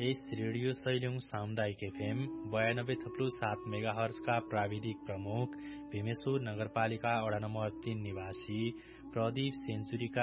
यस radio सैल्यौं सामुदायिक FM 92.7 मेगाहर्जका प्राविधिक प्रमुख भीमेश्वर नगरपालिका वडा नम्बर 3 निवासी प्रदीप सेन्चुरीका